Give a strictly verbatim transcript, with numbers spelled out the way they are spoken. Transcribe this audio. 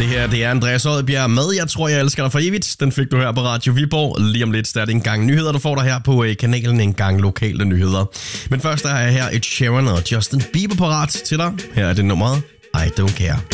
her, det er Andreas Odbjerg med Jeg tror, jeg elsker dig for evigt. Den fik du her på Radio Viborg. Lige om lidt er det en gang nyheder, du får der her på kanalen. En gang lokale nyheder. Men først er jeg her et Sharon og Justin Bieber parat til dig. Her er det nummeret I Don't Care.